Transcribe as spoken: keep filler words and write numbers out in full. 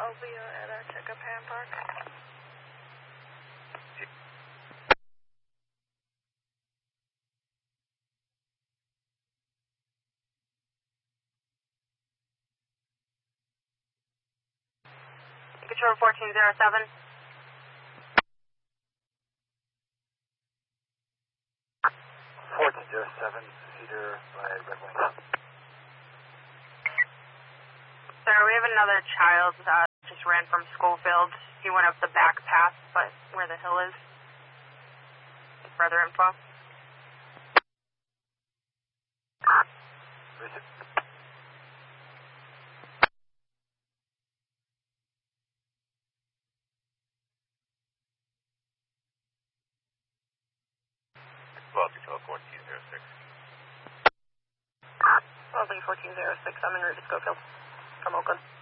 I'll be uh, at our checkup Ham Park. Control fourteen zero seven. fourteen zero seven, Cedar by Red Wing. Sir, we have another child uh, just ran from Schofield. He went up the back path, but where the hill is. Further info. Where is it? twelve Control fourteen zero six. twelve fourteen zero six, I'm en route to Schofield from Oakland.